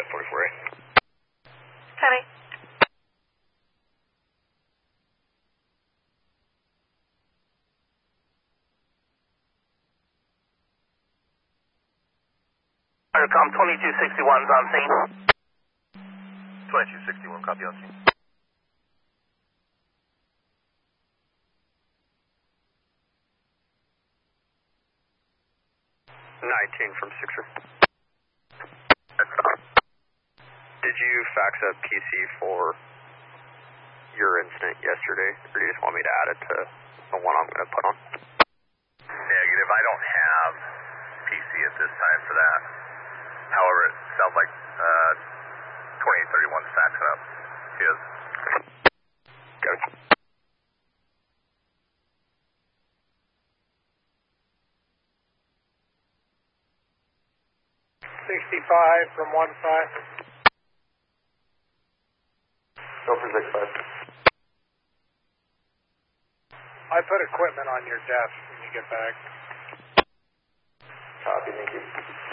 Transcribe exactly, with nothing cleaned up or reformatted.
forty-four A. Copy. Intercom twenty-two sixty-one is on scene. twenty-two sixty-one, copy on scene. nineteen from Sixer. Did you fax a P C for your incident yesterday, or do you just want me to add it to the one I'm going to put on? Negative. I don't have P C at this time for that. However, it sounds like uh, twenty-eight thirty-one is faxing up his. Got it. sixty-five from one five. Go for six five. I put equipment on your desk when you get back. Copy, thank you.